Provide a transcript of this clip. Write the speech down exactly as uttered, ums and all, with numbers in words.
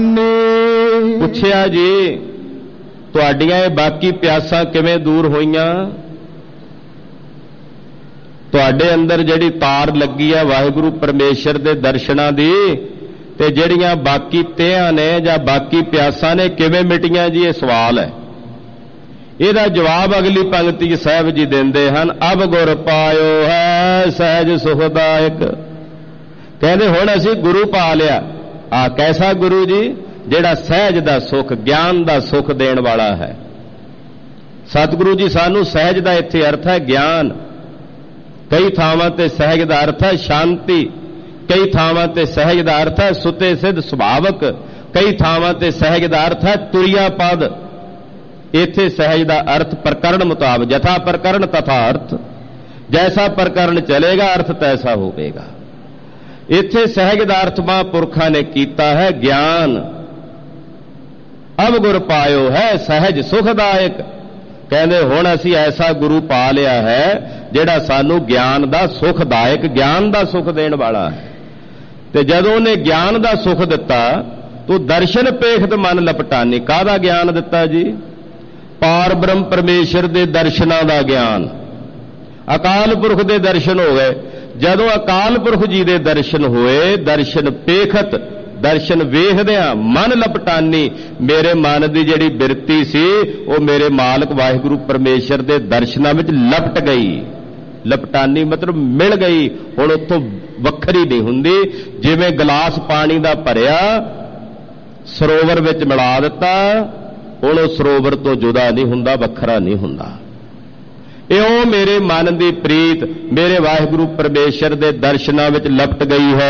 ਪੁੱਛਿਆ ਜੀ ਤੁਹਾਡੀਆਂ ਇਹ ਬਾਕੀ ਪਿਆਸਾਂ ਕਿਵੇਂ ਦੂਰ ਹੋਈਆਂ? ਤੁਹਾਡੇ ਅੰਦਰ ਜਿਹੜੀ ਤਾਰ ਲੱਗੀ ਆ ਵਾਹਿਗੁਰੂ ਪਰਮੇਸ਼ਰ ਦੇ ਦਰਸ਼ਨਾਂ ਦੀ, ਤੇ ਜਿਹੜੀਆਂ ਬਾਕੀ ਤੇਹਾਂ ਨੇ ਜਾਂ ਬਾਕੀ ਪਿਆਸਾਂ ਨੇ ਕਿਵੇਂ ਮਿਟੀਆਂ ਜੀ? ਇਹ ਸਵਾਲ ਹੈ। ਇਹਦਾ ਜਵਾਬ ਅਗਲੀ ਪੰਕਤੀ ਸਾਹਿਬ ਜੀ ਦਿੰਦੇ ਹਨ, ਅਬ ਗੁਰ ਪਾਇਓ ਹੈ ਸਹਿਜ ਸੁਖਦਾਇਕ। ਕਹਿੰਦੇ ਹੁਣ ਅਸੀਂ ਗੁਰੂ ਪਾ ਲਿਆ। ਆ ਕੈਸਾ ਗੁਰੂ ਜੀ? ਜਿਹੜਾ ਸਹਿਜ ਦਾ ਸੁਖ, ਗਿਆਨ ਦਾ ਸੁਖ ਦੇਣ ਵਾਲਾ ਹੈ। ਸਤਿਗੁਰੂ ਜੀ ਸਾਨੂੰ ਸਹਿਜ ਦਾ ਇੱਥੇ ਅਰਥ ਹੈ ਗਿਆਨ। ਕਈ ਥਾਵਾਂ ਤੇ ਸਹਿਜ ਦਾ ਅਰਥ ਹੈ ਸ਼ਾਂਤੀ, ਕਈ ਥਾਵਾਂ ਤੇ ਸਹਿਜ ਦਾ ਅਰਥ ਹੈ ਸੁਤੇ ਸਿੱਧ ਸੁਭਾਵਕ, ਕਈ ਥਾਵਾਂ ਤੇ ਸਹਿਜ ਦਾ ਅਰਥ ਹੈ ਤੁਰਿਆ ਪਦ। ਇੱਥੇ ਸਹਿਜ ਦਾ ਅਰਥ ਪ੍ਰਕਰਣ ਮੁਤਾਬਕ, ਜਥਾ ਪ੍ਰਕਰਣ ਤਥਾ ਅਰਥ, ਜੈਸਾ ਪ੍ਰਕਰਣ ਚਲੇਗਾ ਅਰਥ ਤੈਸਾ ਹੋਵੇਗਾ। ਇੱਥੇ ਸਹਿਜ ਦਾ ਅਰਥ ਮਹਾਂਪੁਰਖਾਂ ਨੇ ਕੀਤਾ ਹੈ ਗਿਆਨ। ਅਬ ਗੁਰ ਪਾਇਓ ਹੈ ਸਹਿਜ ਸੁਖਦਾਇਕ। ਕਹਿੰਦੇ ਹੁਣ ਅਸੀਂ ਐਸਾ ਗੁਰੂ ਪਾ ਲਿਆ ਹੈ ਜਿਹੜਾ ਸਾਨੂੰ ਗਿਆਨ ਦਾ ਸੁਖਦਾਇਕ, ਗਿਆਨ ਦਾ ਸੁਖ ਦੇਣ ਵਾਲਾ ਹੈ। ਤੇ ਜਦੋਂ ਉਹਨੇ ਗਿਆਨ ਦਾ ਸੁਖ ਦਿੱਤਾ ਤੂੰ ਦਰਸ਼ਨ ਪੇਖਤ ਮਨ ਲਪਟਾਨੀ। ਕਾਹਦਾ ਗਿਆਨ ਦਿੱਤਾ ਜੀ? ਪਾਰ ਬ੍ਰਹਮ ਪਰਮੇਸ਼ਰ ਦੇ ਦਰਸ਼ਨਾਂ ਦਾ ਗਿਆਨ। ਅਕਾਲ ਪੁਰਖ ਦੇ ਦਰਸ਼ਨ ਹੋ ਗਏ। ਜਦੋਂ ਅਕਾਲ ਪੁਰਖ ਜੀ ਦੇ ਦਰਸ਼ਨ ਹੋਏ, ਦਰਸ਼ਨ ਪੇਖਤ, ਦਰਸ਼ਨ ਵੇਖਦਿਆਂ ਮਨ ਲਪਟਾਨੀ, ਮੇਰੇ ਮਨ ਦੀ ਜਿਹੜੀ ਬਿਰਤੀ ਸੀ ਉਹ ਮੇਰੇ ਮਾਲਕ ਵਾਹਿਗੁਰੂ ਪਰਮੇਸ਼ਰ ਦੇ ਦਰਸ਼ਨਾਂ ਵਿੱਚ ਲਪਟ ਗਈ। ਲਪਟਾਨੀ ਮਤਲਬ ਮਿਲ ਗਈ। ਹੁਣ ਉੱਥੋਂ ਵੱਖਰੀ ਨਹੀਂ ਹੁੰਦੀ। ਜਿਵੇਂ ਗਲਾਸ ਪਾਣੀ ਦਾ ਭਰਿਆ ਸਰੋਵਰ ਵਿੱਚ ਮਿਲਾ ਦਿੱਤਾ, ਹੁਣ ਉਹ ਸਰੋਵਰ ਤੋਂ ਜੁਦਾ ਨਹੀਂ ਹੁੰਦਾ, ਵੱਖਰਾ ਨਹੀਂ ਹੁੰਦਾ। ਇਉਂ ਮੇਰੇ ਮਨ ਦੀ ਪ੍ਰੀਤ ਮੇਰੇ ਵਾਹਿਗੁਰੂ ਪਰਮੇਸ਼ਰ ਦੇ ਦਰਸ਼ਨਾਂ ਵਿੱਚ ਲਪਟ ਗਈ ਹੈ।